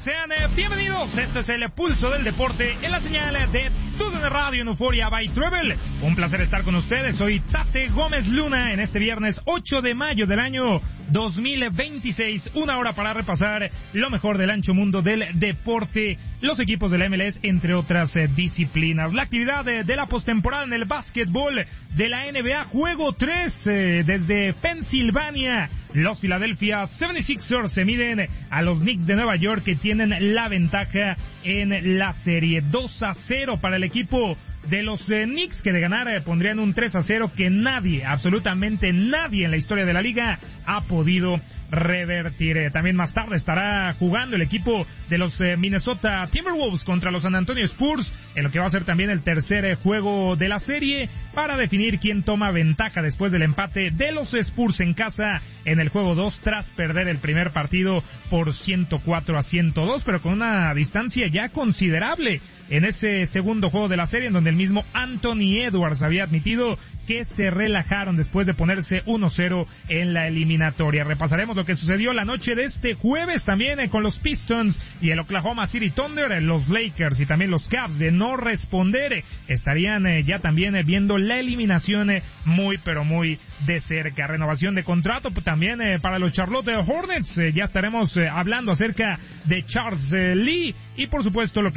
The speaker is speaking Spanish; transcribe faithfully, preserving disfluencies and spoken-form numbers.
Sean eh, bienvenidos. Esto es el Pulso del Deporte en la señal de T U D N Radio en Euphoria by Travel. Un placer estar con ustedes. Soy Tate Gómez Luna en este viernes ocho de mayo del año dos mil veintiséis. Una hora para repasar lo mejor del ancho mundo del deporte, los equipos de la M L S, entre otras eh, disciplinas. La actividad eh, de la postemporada en el básquetbol de la N B A, juego tres eh, desde Pensilvania. Los Philadelphia setenta y seis ers se miden a los Knicks de Nueva York, que tienen la ventaja en la serie. dos a cero para el equipo de los eh, Knicks, que de ganar eh, pondrían un tres a cero que nadie, absolutamente nadie en la historia de la liga ha podido revertir. Eh, también más tarde estará jugando el equipo de los eh, Minnesota Timberwolves contra los San Antonio Spurs, en lo que va a ser también el tercer eh, juego de la serie, para definir quién toma ventaja después del empate de los Spurs en casa en el juego dos, tras perder el primer partido por ciento cuatro a ciento dos, pero con una distancia ya considerable en ese segundo juego de la serie, en donde el mismo Anthony Edwards había admitido que se relajaron después de ponerse uno cero en la eliminatoria. Repasaremos lo que sucedió la noche de este jueves también eh, con los Pistons y el Oklahoma City Thunder. Eh, los Lakers y también los Cavs, de no responder, eh, estarían eh, ya también eh, viendo la eliminación eh, muy pero muy de cerca. Renovación de contrato pues, también eh, para los Charlotte Hornets. Eh, ya estaremos eh, hablando acerca de Charles eh, Lee y por supuesto lo que